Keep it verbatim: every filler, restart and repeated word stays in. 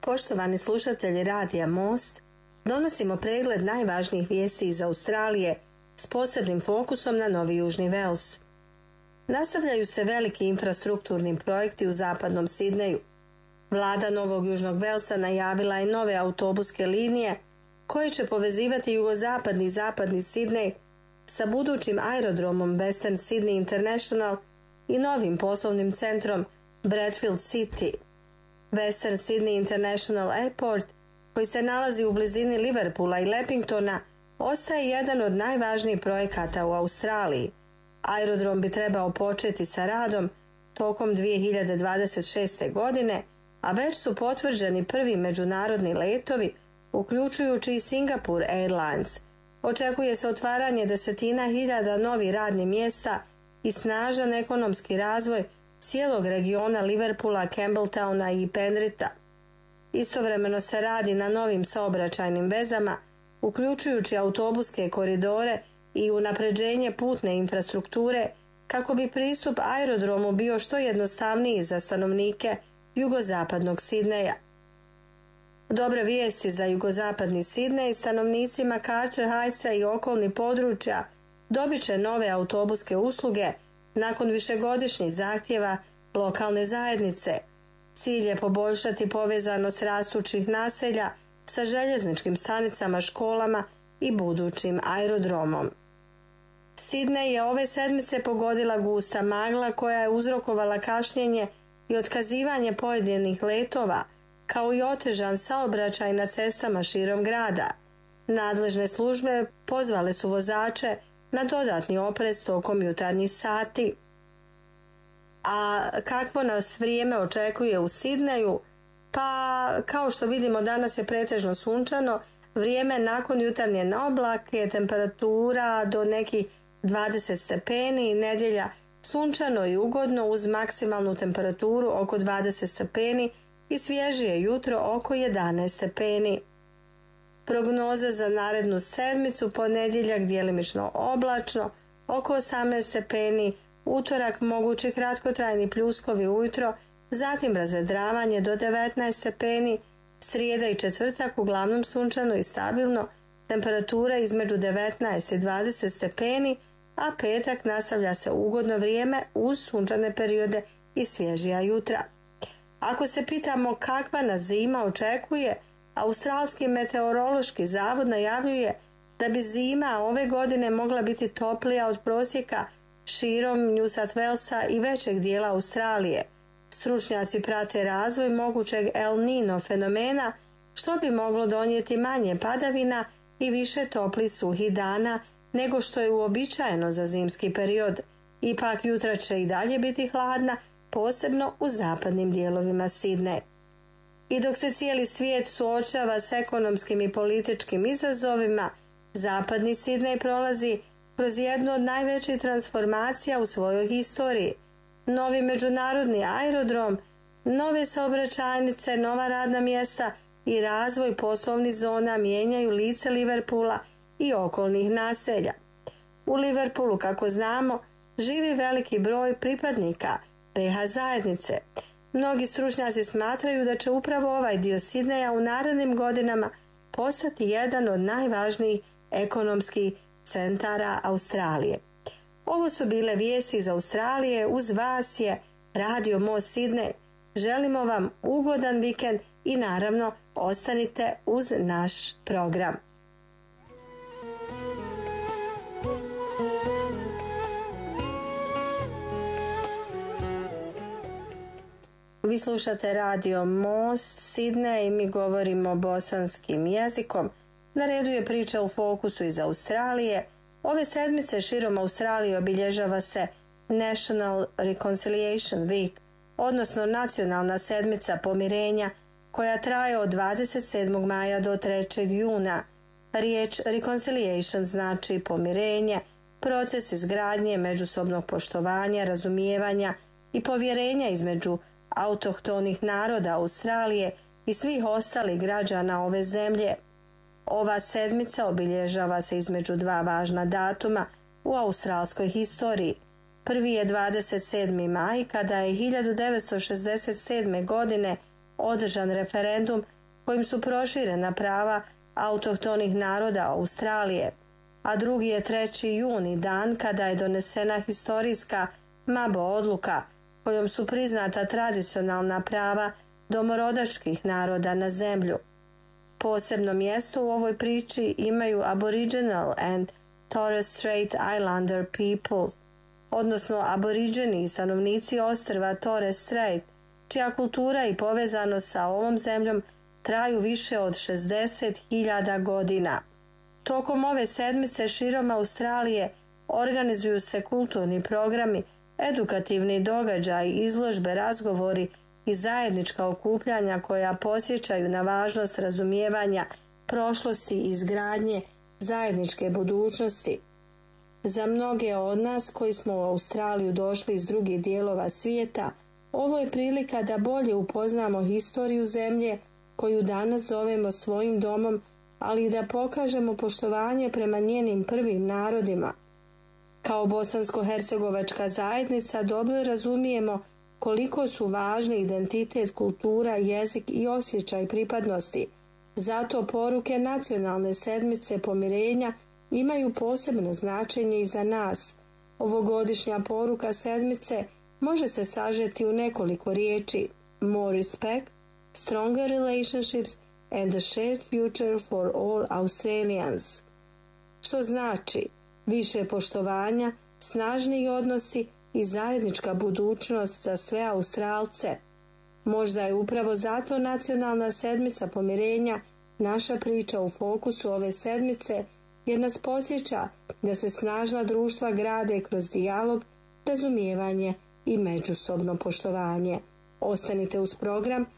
Poštovani slušatelji Radija Most, donosimo pregled najvažnijih vijesti iz Australije s posebnim fokusom na Novi Južni Vels. Nastavljaju se veliki infrastrukturni projekti u zapadnom Sidneju. Vlada Novog Južnog Velsa najavila je nove autobuske linije koje će povezivati jugozapadni i zapadni Sidnej sa budućim aerodromom Western Sydney International i novim poslovnim centrom Bradfield City. Western Sydney International Airport, koji se nalazi u blizini Liverpoola i Leppingtona, ostaje jedan od najvažnijih projekata u Australiji. Aerodrom bi trebao početi sa radom tokom dvije hiljade dvadeset šeste. godine, a već su potvrđeni prvi međunarodni letovi, uključujući i Singapore Airlines. Očekuje se otvaranje desetina hiljada novih radnih mjesta i snažan ekonomski razvoj cijelog regiona Liverpoola, Campbelltowna i Penritha. Istovremeno se radi na novim saobraćajnim vezama, uključujući autobuske koridore i unapređenje putne infrastrukture, kako bi pristup aerodromu bio što jednostavniji za stanovnike jugozapadnog Sidneja. Dobre vijesti za jugozapadni Sidnej, stanovnicima Carter Heightsa i okolnih područja dobit će nove autobuske usluge nakon višegodišnjih zahtjeva lokalne zajednice. Cilj je poboljšati povezanost rastućih naselja sa željezničkim stanicama, školama i budućim aerodromom. Sidnej je ove sedmice pogodila gusta magla koja je uzrokovala kašnjenje i otkazivanje pojedinih letova, kao i otežan saobraćaj na cestama širom grada. Nadležne službe pozvale su vozače na dodatni oprez tokom jutarnjih sati. A kakvo nas vrijeme očekuje u Sidneju? Pa, kao što vidimo, danas je pretežno sunčano, vrijeme nakon jutarnje oblake, temperatura do nekih dvadeset stepeni, nedjelja sunčano i ugodno uz maksimalnu temperaturu oko dvadeset stepeni i svježije jutro oko jedanaest stepeni. Prognoza za narednu sedmicu: ponedjeljak djelimično oblačno, oko osamnaest stepeni, utorak mogući kratkotrajni pljuskovi ujutro, zatim razvedravanje do devetnaest stepeni, srijeda i četvrtak uglavnom sunčano i stabilno, temperatura između devetnaest i dvadeset stepeni, a petak nastavlja se ugodno vrijeme uz sunčane periode i svježija jutra. Ako se pitamo kakva nas zima očekuje, Australski meteorološki zavod najavljuje da bi zima ove godine mogla biti toplija od prosjeka širom New South Walesa i većeg dijela Australije. Stručnjaci prate razvoj mogućeg El Nino fenomena, što bi moglo donijeti manje padavina i više toplih suhih dana nego što je uobičajeno za zimski period. Ipak jutra će i dalje biti hladna, posebno u zapadnim dijelovima Sidneja. I dok se cijeli svijet suočava s ekonomskim i političkim izazovima, zapadni Sidnej prolazi kroz jednu od najvećih transformacija u svojoj historiji. Novi međunarodni aerodrom, nove saobraćajnice, nova radna mjesta i razvoj poslovnih zona mijenjaju lice Liverpoola i okolnih naselja. U Liverpoolu, kako znamo, živi veliki broj pripadnika P H zajednice. Mnogi stručnjaci smatraju da će upravo ovaj dio Sidneja u narednim godinama postati jedan od najvažnijih ekonomskih centara Australije. Ovo su bile vijesti iz Australije, uz vas je Radio Most Sidnej. Želimo vam ugodan vikend i naravno ostanite uz naš program. Vi slušate Radio Most Sidnej i mi govorimo bosanskim jezikom. Na redu je priča u fokusu iz Australije. Ove sedmice širom Australije obilježava se National Reconciliation Week, odnosno nacionalna sedmica pomirenja, koja traje od dvadeset sedmog maja do trećeg juna. Riječ reconciliation znači pomirenje, proces izgradnje međusobnog poštovanja, razumijevanja i povjerenja između autohtonih naroda Australije i svih ostalih građana ove zemlje. Ova sedmica obilježava se između dva važna datuma u australskoj historiji. Prvi je dvadeset sedmi maj, kada je hiljadu devetsto šezdeset sedme. godine održan referendum kojim su proširena prava autohtonih naroda Australije, a drugi je treći juni, dan kada je donesena historijska Mabo odluka, kojom su priznata tradicionalna prava domorodačkih naroda na zemlju. Posebno mjesto u ovoj priči imaju Aboriginal and Torres Strait Islander peoples, odnosno aboriđeni i stanovnici ostrva Torres Strait, čija kultura i povezanost sa ovom zemljom traju više od šezdeset hiljada godina. Tokom ove sedmice širom Australije organizuju se kulturni programi, edukativni događaji, izložbe, razgovori i zajednička okupljanja koja podsjećaju na važnost razumijevanja prošlosti i izgradnje zajedničke budućnosti. Za mnoge od nas koji smo u Australiju došli iz drugih dijelova svijeta, ovo je prilika da bolje upoznamo historiju zemlje koju danas zovemo svojim domom, ali i da pokažemo poštovanje prema njenim prvim narodima. Kao bosansko-hercegovačka zajednica dobro razumijemo koliko su važni identitet, kultura, jezik i osjećaj pripadnosti. Zato poruke Nacionalne sedmice pomirenja imaju posebno značenje i za nas. Ovogodišnja poruka sedmice može se sažeti u nekoliko riječi: more respect, stronger relationships and a shared future for all Australians. Što znači više poštovanja, snažniji odnosi i zajednička budućnost za sve Australce. Možda je upravo zato Nacionalna sedmica pomirenja naša priča u fokusu ove sedmice, jer nas podsjeća da se snažna društva grade kroz dijalog, razumijevanje i međusobno poštovanje. Ostanite uz program